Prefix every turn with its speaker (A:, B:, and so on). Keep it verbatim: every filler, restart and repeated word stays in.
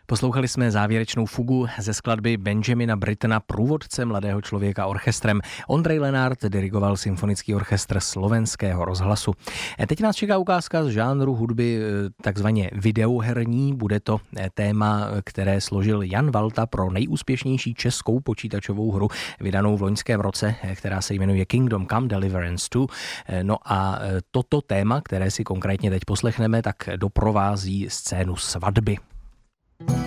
A: Poslouchali jsme závěrečnou fugu ze skladby Benjamina Brittona, průvodce mladého člověka orchestrem. Ondrej Lenart dirigoval symfonický orchestr Slovenského rozhlasu. Teď nás čeká ukázka z žánru hudby takzvaně videoherní. Bude to téma, které složil Jan Valta pro nejúspěšnější českou počítačovou hru vydanou v loňském roce, která se jmenuje Kingdom Come Deliverance dva. No a toto téma, které si konkrétně teď poslechneme, tak doprovází scénu svatby.